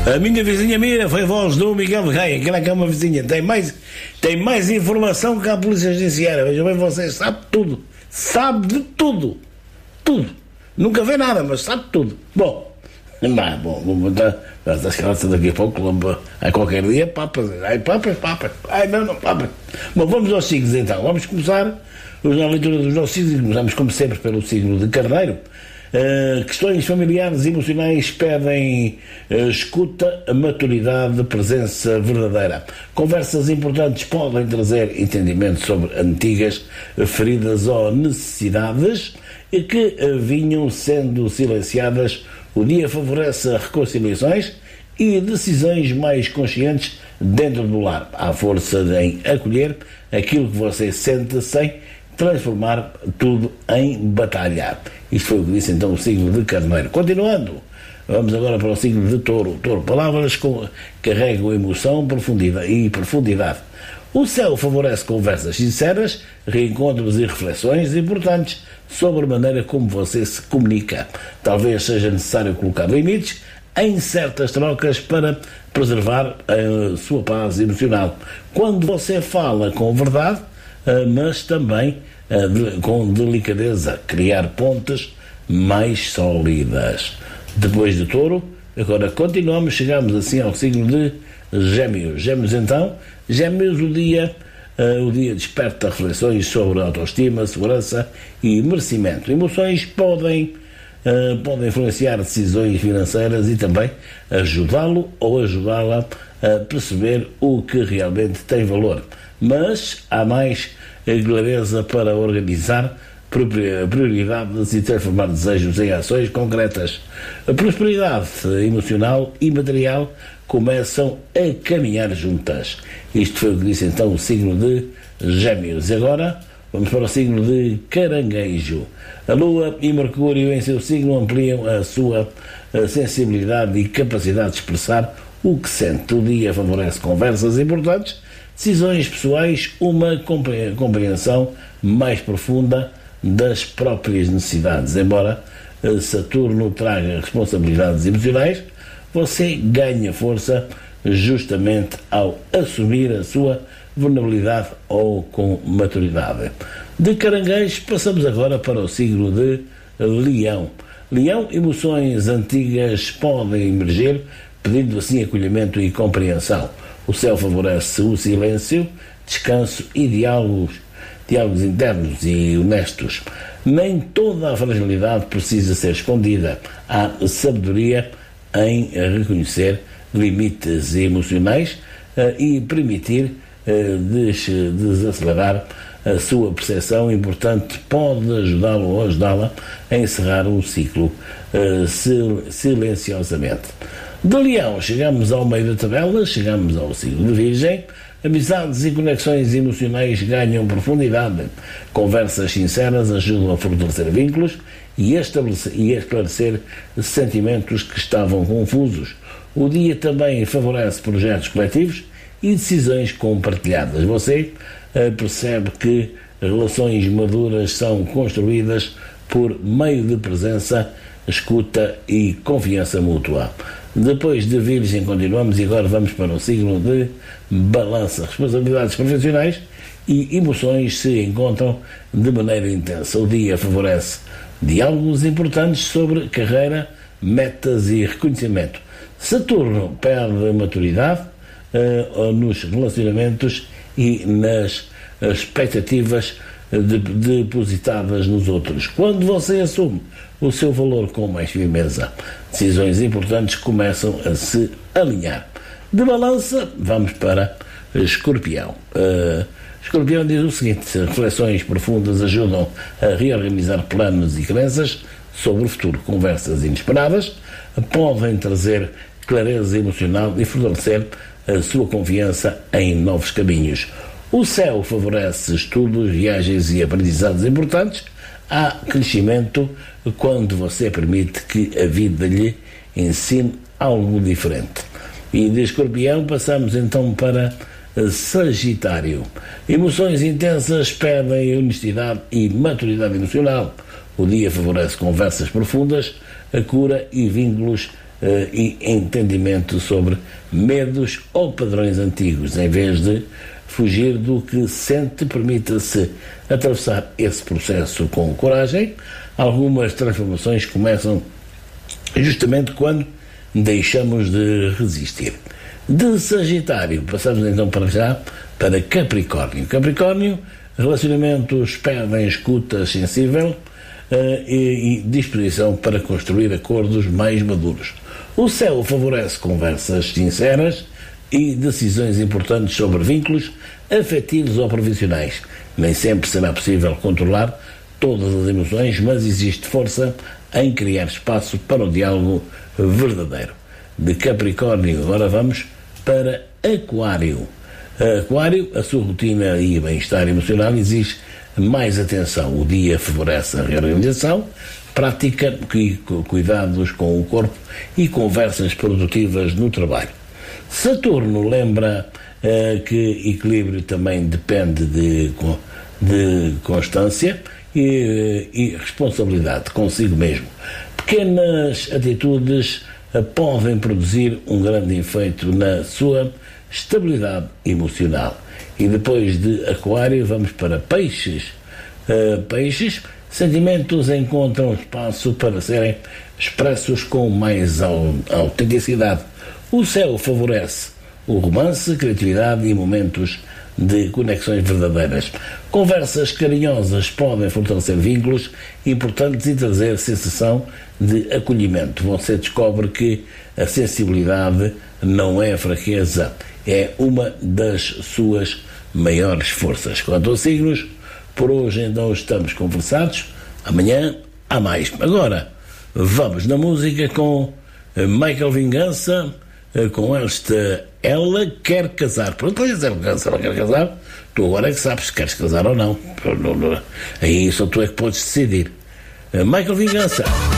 A minha vizinha Mira foi a voz do Miguel de Gaia, aquela que é uma vizinha, tem mais informação que a polícia judiciária. Veja bem, você sabe tudo, sabe de tudo, nunca vê nada, mas sabe tudo. Bom, vamos botar as calças daqui a pouco, a qualquer dia, papas, papas, não, papas. Bom, vamos aos signos então, vamos começar na leitura dos nossos signos, começamos como sempre pelo signo de Carneiro. Questões familiares e emocionais pedem escuta, maturidade, presença verdadeira. Conversas importantes podem trazer entendimento sobre antigas feridas ou necessidades que vinham sendo silenciadas. O dia favorece reconciliações e decisões mais conscientes dentro do lar. Há força em acolher aquilo que você sente sem transformar tudo em batalha. Isto foi o que disse então o signo de Carneiro. Continuando, vamos agora para o signo de Touro. Touro, palavras carregam emoção e profundidade. O céu favorece conversas sinceras, reencontros e reflexões importantes sobre a maneira como você se comunica. Talvez seja necessário colocar limites em certas trocas para preservar a sua paz emocional. Quando você fala com verdade, mas também com delicadeza, criar pontes mais sólidas. Depois de Touro, agora continuamos, chegamos assim ao signo de Gêmeos. Gêmeos, o dia desperta reflexões sobre autoestima, segurança e merecimento. Emoções podem influenciar decisões financeiras e também ajudá-lo ou ajudá-la a perceber o que realmente tem valor. Mas há mais clareza para organizar prioridades e transformar desejos em ações concretas. A prosperidade emocional e material começam a caminhar juntas. Isto foi o que disse então o signo de Gêmeos. E agora vamos para o signo de Caranguejo. A Lua e Mercúrio em seu signo ampliam a sua sensibilidade e capacidade de expressar o que sente. O dia favorece conversas importantes, decisões pessoais, uma compreensão mais profunda das próprias necessidades. Embora Saturno traga responsabilidades emocionais, você ganha força justamente ao assumir a sua vulnerabilidade ou com maturidade. De Caranguejo passamos agora para o signo de Leão. Leão, emoções antigas podem emergir, pedindo assim acolhimento e compreensão. O céu favorece o silêncio, descanso e diálogos internos e honestos. Nem toda a fragilidade precisa ser escondida. Há sabedoria em reconhecer limites emocionais e permitir desacelerar a sua percepção importante pode ajudá-lo ou ajudá-la a encerrar um ciclo silenciosamente. De Leão, chegamos ao meio da tabela, chegamos ao signo de Virgem. Amizades e conexões emocionais ganham profundidade. Conversas sinceras ajudam a fortalecer vínculos e esclarecer sentimentos que estavam confusos. O dia também favorece projetos coletivos e decisões compartilhadas. Você percebe que relações maduras são construídas por meio de presença, escuta e confiança mútua. Depois de Virgem continuamos e agora vamos para o signo de Balança. Responsabilidades profissionais e emoções se encontram de maneira intensa. O dia favorece diálogos importantes sobre carreira, metas e reconhecimento. Saturno perde maturidade nos relacionamentos e nas expectativas depositadas nos outros. Quando você assume o seu valor com mais firmeza, decisões importantes começam a se alinhar. De Balança, vamos para Escorpião. Escorpião diz o seguinte: reflexões profundas ajudam a reorganizar planos e crenças sobre o futuro. Conversas inesperadas podem trazer clareza emocional e fortalecer a sua confiança em novos caminhos. O céu favorece estudos, viagens e aprendizados importantes. Há crescimento quando você permite que a vida lhe ensine algo diferente. E de Escorpião passamos então para Sagitário. Emoções intensas pedem honestidade e maturidade emocional. O dia favorece conversas profundas, a cura e vínculos e entendimento sobre medos ou padrões antigos. Em vez de fugir do que sente, permita-se atravessar esse processo com coragem. Algumas transformações começam justamente quando deixamos de resistir. De Sagitário, passamos então para Capricórnio. Capricórnio, relacionamentos pedem escuta sensível e disposição para construir acordos mais maduros. O céu favorece conversas sinceras e decisões importantes sobre vínculos afetivos ou profissionais. Nem sempre será possível controlar todas as emoções, mas existe força em criar espaço para o diálogo verdadeiro. De Capricórnio, agora vamos para Aquário. Aquário, a sua rotina e bem-estar emocional exige mais atenção. O dia favorece a reorganização, prática e cuidados com o corpo e conversas produtivas no trabalho. Saturno lembra que equilíbrio também depende de constância e responsabilidade consigo mesmo. Pequenas atitudes podem produzir um grande efeito na sua estabilidade emocional. E depois de Aquário vamos para Peixes. Peixes, sentimentos encontram espaço para serem expressos com mais autenticidade. O céu favorece o romance, criatividade e momentos de conexões verdadeiras. Conversas carinhosas podem fortalecer vínculos importantes e trazer sensação de acolhimento. Você descobre que a sensibilidade não é fraqueza, é uma das suas maiores forças. Quanto aos signos, por hoje então estamos conversados. Amanhã há mais. Agora vamos na música com Michael Vingança, com esta Ela Quer Casar. Pronto, se ela quer casar, tu agora é que sabes se queres casar ou não. Aí só tu é que podes decidir. Michael Vingança.